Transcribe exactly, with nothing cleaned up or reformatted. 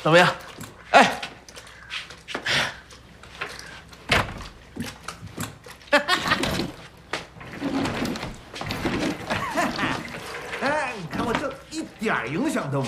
怎么样？哎， 哎，你看我这一点影响都没有。